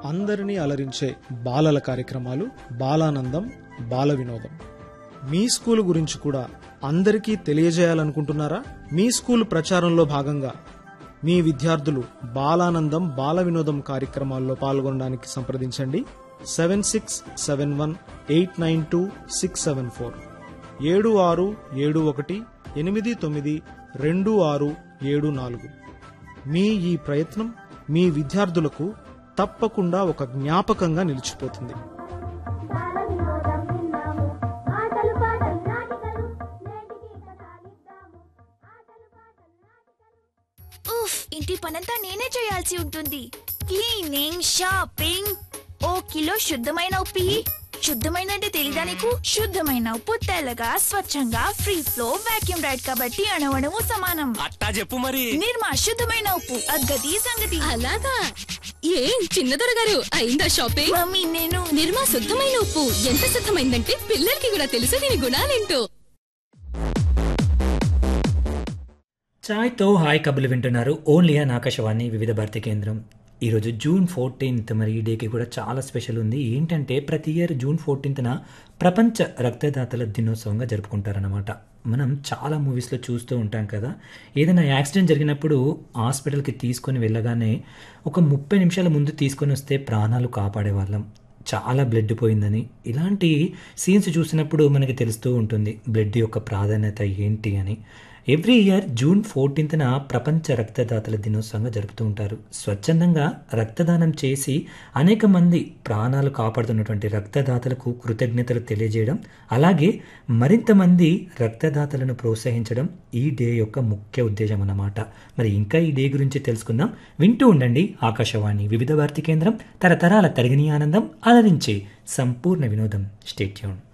అందరినీ అలరించే బాలల కార్యక్రమాలు బాలానందం బాల వినోదం. మీ స్కూల్ గురించి కూడా అందరికీ తెలియజేయాలనుకుంటున్నారా? మీ స్కూల్ ప్రచారంలో భాగంగా మీ విద్యార్థులు బాలానందం బాల వినోదం కార్యక్రమాల్లో పాల్గొనడానికి సంప్రదించండి. 7671892674 7671892674. మీ ఈ ప్రయత్నం మీ విద్యార్థులకు తప్పకుండా ఒక జ్ఞాపకంగా నిలిచిపోతుంది. ఉఫ్, ఇంటి పనంతా నేనే చేయాల్సి ఉంటుంది. క్లీనింగ్, షాపింగ్, ఓ కిలో శుద్ధమైన ఉప్పు. శుద్ధమైన అంటే తెలీదా నీకు? శుద్ధమైన ఉప్పు తెల్లగా స్వచ్ఛంగా ఫ్రీ ఫ్లో వాక్యూమ్ రైడ్ కాబట్టి అణువణువు సమానం. అట్టా చెప్పు మరి. నిర్మా శుద్ధమైన ఉప్పు, అగ్గది సంగతి. అలాగా? ఏం చిన్నదొర గారు అయిందా షాపింగ్? మమ్మీ నేను నిర్మా శుద్ధమైన ఉప్పు ఎంత శుద్ధమైందంటే పిల్లలకి కూడా తెలుసు దీని గుణాలేంటో. చాయ్తో హాయ్ కబుర్లు వింటున్నారు ఓన్లీ ఆన్ ఆకాశవాణి వివిధ భారతి కేంద్రం. ఈరోజు జూన్ 14th, మరి ఈ డేకి కూడా చాలా స్పెషల్ ఉంది. ఏంటంటే ప్రతి ఇయర్ జూన్ 14th ప్రపంచ రక్తదాతల దినోత్సవంగా జరుపుకుంటారనమాట. మనం చాలా మూవీస్లో చూస్తూ ఉంటాం కదా, ఏదైనా యాక్సిడెంట్ జరిగినప్పుడు హాస్పిటల్కి తీసుకొని వెళ్ళగానే ఒక 30 నిమిషాల ముందు తీసుకొని వస్తే ప్రాణాలు కాపాడే వాళ్ళం. చాలా బ్లడ్ పోయిందని ఇలాంటి సీన్స్ చూసినప్పుడు మనకి తెలుస్తూ ఉంటుంది బ్లడ్ యొక్క ప్రాధాన్యత ఏంటి అని. ఎవ్రీ ఇయర్ జూన్ 14th ప్రపంచ రక్తదాతల దినోత్సవంగా జరుపుతూ ఉంటారు. స్వచ్ఛందంగా రక్తదానం చేసి అనేక మంది ప్రాణాలు కాపాడుతున్నటువంటి రక్తదాతలకు కృతజ్ఞతలు తెలియజేయడం, అలాగే మరింత మంది రక్తదాతలను ప్రోత్సహించడం ఈ డే యొక్క ముఖ్య ఉద్దేశం అన్నమాట. మరి ఇంకా ఈ డే గురించి తెలుసుకుందాం. వింటూ ఉండండి ఆకాశవాణి వివిధ భారతి కేంద్రం, తరతరాల తరిగిని ఆనందం అలరించే సంపూర్ణ వినోదం. Stay tune.